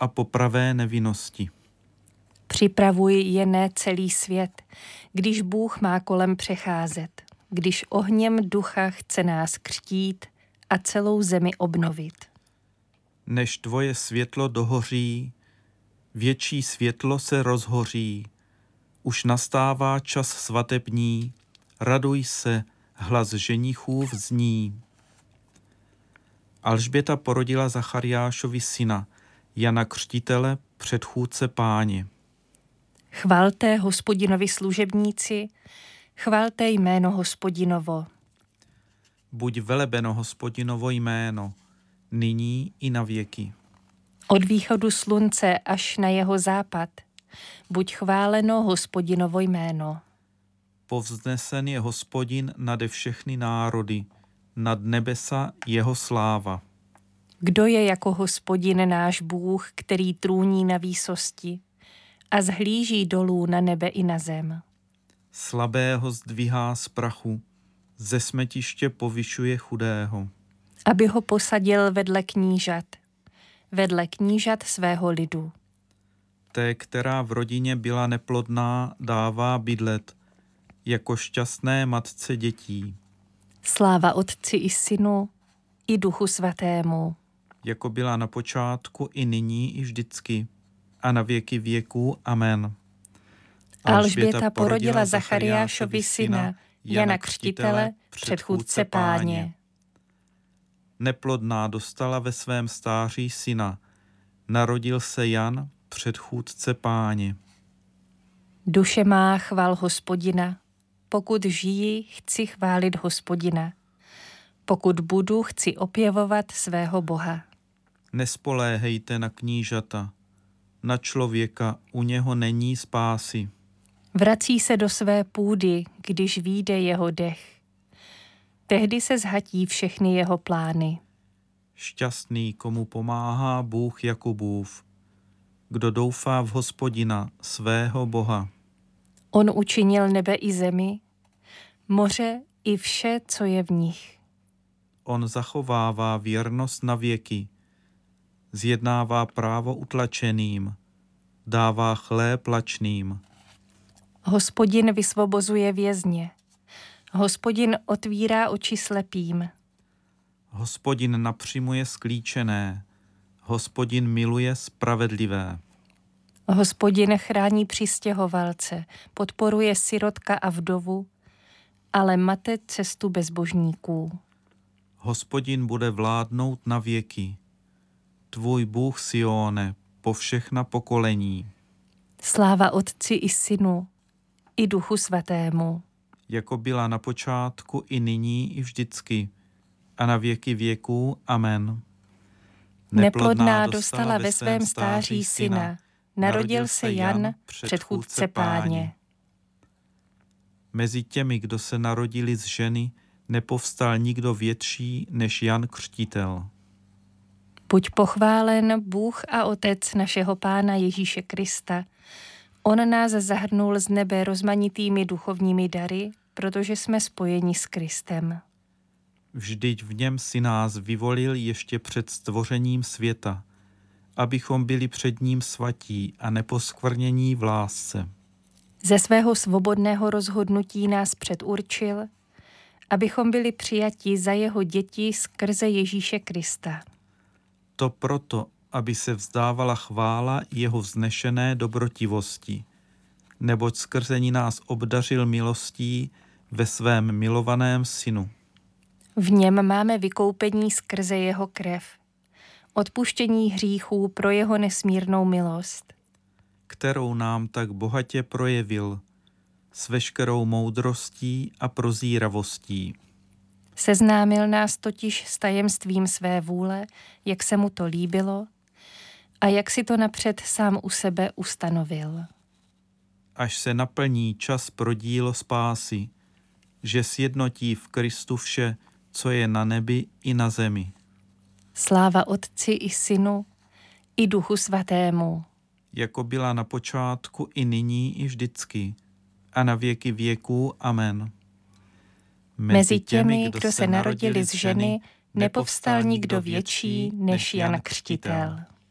a po pravé nevinnosti. Připravuj je ne celý svět, když Bůh má kolem přecházet, když ohněm ducha chce nás křtít a celou zemi obnovit. Než tvoje světlo dohoří, větší světlo se rozhoří. Už nastává čas svatební, raduj se, hlas ženichův zní. Alžběta porodila Zachariášovi syna, Jana Křtitele, předchůdce Páně. Chvalte Hospodinovi služebníci, chvalte jméno Hospodinovo. Buď velebeno Hospodinovo jméno, nyní i na věky. Od východu slunce až na jeho západ, buď chváleno Hospodinovo jméno. Povznesen je Hospodin nade všechny národy, nad nebesa jeho sláva. Kdo je jako Hospodin náš Bůh, který trůní na výsosti a zhlíží dolů na nebe i na zem? Slabého zdvihá z prachu, ze smetiště povyšuje chudého. Aby ho posadil vedle knížat svého lidu. Té, která v rodině byla neplodná, dává bydlet, jako šťastné matce dětí. Sláva Otci i Synu, i Duchu Svatému. Jako byla na počátku, i nyní, i vždycky, a na věky věků. Amen. Alžběta porodila Zachariášovi syna, Jana Křtitele, předchůdce Páně. Neplodná dostala ve svém stáří syna, narodil se Jan, předchůdce Páně. Duše má chval Hospodina, pokud žiji, chci chválit Hospodina. Pokud budu, chci opěvovat svého Boha. Nespoléhejte na knížata, na člověka, u něho není spásy. Vrací se do své půdy, když vyjde jeho dech. Tehdy se zhatí všechny jeho plány. Šťastný, komu pomáhá Bůh Jakubův, kdo doufá v Hospodina, svého Boha. On učinil nebe i zemi, moře i vše, co je v nich. On zachovává věrnost na věky, zjednává právo utlačeným, dává chléb lačným. Hospodin vysvobozuje vězně. Hospodin otvírá oči slepým. Hospodin napřimuje sklíčené, Hospodin miluje spravedlivé. Hospodin chrání přistěhovalce, podporuje sirotka a vdovu, ale mate cestu bezbožníků. Hospodin bude vládnout na věky, tvůj Bůh Sione, po všechna pokolení. Sláva Otci i Synu, i Duchu Svatému. Jako byla na počátku, i nyní, i vždycky, a na věky věků. Amen. Neplodná dostala ve svém stáří syna, narodil se Jan, předchůdce Páně. Mezi těmi, kdo se narodili z ženy, nepovstal nikdo větší než Jan Křtitel. Buď pochválen Bůh a Otec našeho Pána Ježíše Krista. On nás zahrnul z nebe rozmanitými duchovními dary, protože jsme spojeni s Kristem. Vždyť v něm si nás vyvolil ještě před stvořením světa, abychom byli před ním svatí a neposkvrnění v lásce. Ze svého svobodného rozhodnutí nás předurčil, abychom byli přijati za jeho děti skrze Ježíše Krista. To proto, aby se vzdávala chvála jeho vznešené dobrotivosti, neboť skrze ní nás obdařil milostí ve svém milovaném synu. V něm máme vykoupení skrze jeho krev, odpuštění hříchů pro jeho nesmírnou milost, kterou nám tak bohatě projevil s veškerou moudrostí a prozíravostí. Seznámil nás totiž s tajemstvím své vůle, jak se mu to líbilo a jak si to napřed sám u sebe ustanovil. Až se naplní čas pro dílo spásy, že sjednotí v Kristu vše, co je na nebi i na zemi. Sláva Otci i Synu, i Duchu Svatému. Jako byla na počátku, i nyní, i vždycky, a na věky věků. Amen. Mezi těmi, kdo se narodili z ženy, nepovstal nikdo větší než Jan Křtitel.